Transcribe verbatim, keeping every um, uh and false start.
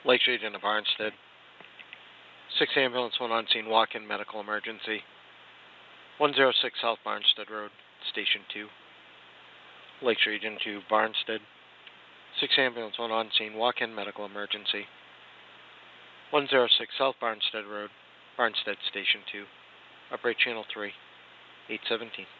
Lakes Region of Barnstead. six ambulance, one on scene, walk-in medical emergency. one oh six South Barnstead Road, Station two. Lakes Region to Barnstead. six ambulance, one on scene, walk-in medical emergency. one oh six South Barnstead Road, Barnstead Station two. Operate Channel three, eight seventeen.